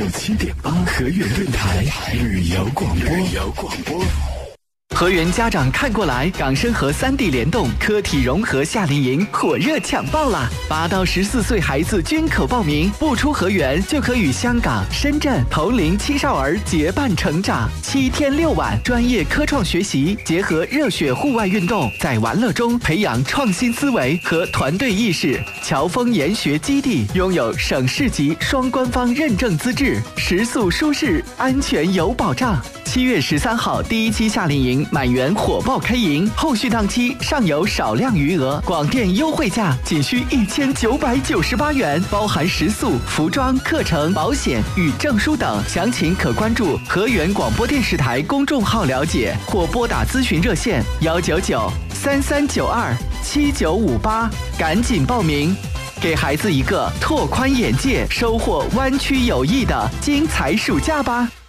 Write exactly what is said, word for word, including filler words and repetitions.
七点八河源电台旅游广播。旅游广播。河源家长看过来，港深河三地联动科体融合夏令营火热抢报啦！八到十四岁孩子均可报名，不出河源就可与香港、深圳同龄青少儿结伴成长。七天六晚，专业科创学习，结合热血户外运动，在玩乐中培养创新思维和团队意识。侨丰研学基地拥有省市级双官方认证资质，食宿舒适，安全有保障。七月十三号第一期夏令营满员火爆开营，后续档期尚有少量余额，广电优惠价仅需一千九百九十八元，包含食宿、服装、课程、保险与证书等。详情可关注河源广播电视台公众号了解，或拨打咨询热线幺九九三三九二七九五八，赶紧报名，给孩子一个拓宽眼界、收获湾区友谊的精彩暑假吧。